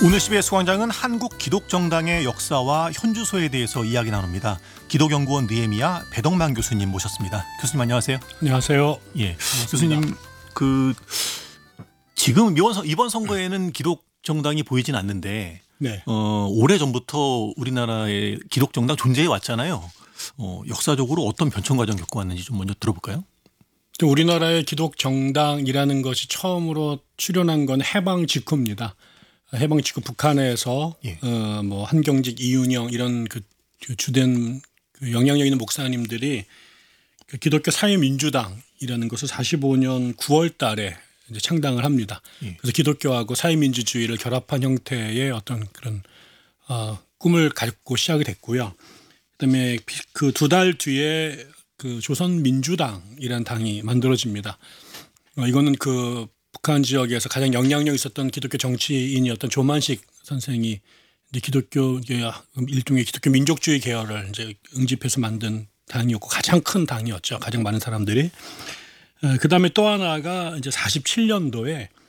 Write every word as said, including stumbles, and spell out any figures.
오늘 십의 수강장은 한국 기독정당의 역사와 현주소에 대해서 이야기 나눕니다. 기독연구원 느헤미야 배덕만 교수님 모셨습니다. 교수님 안녕하세요. 안녕하세요. 예, 반갑습니다. 교수님 그 지금 이번, 선- 이번 선거에는 기독정당이 보이진 않는데 네. 어, 오래 전부터 우리나라의 기독정당 존재해 왔잖아요. 어, 역사적으로 어떤 변천 과정 겪어왔는지 좀 먼저 들어볼까요? 우리나라의 기독 정당이라는 것이 처음으로 출현한 건 해방 직후입니다. 해방 직후 북한에서 예. 어, 뭐 한경직, 이윤영 이런 그, 그 주된 그 영향력 있는 목사님들이 그 기독교 사회민주당이라는 것을 사십오 년 구월 달에 이제 창당을 합니다. 예. 그래서 기독교하고 사회민주주의를 결합한 형태의 어떤 그런 어, 꿈을 갖고 시작이 됐고요. 그다음에 그 두 달 뒤에 그 조선민주당이라는 당이 만들어집니다. 어, 이거는 그 북한 지역에서 가장 영향력 있었던 기독교 정치인이었던 조만식 선생이 이제 기독교 일종의 기독교 민족주의 계열을 이제 응집해서 만든 당이었고 가장 큰 당이었죠. 가장 많은 사람들이. 그 다음에 또 하나가 이제 사십칠 년도에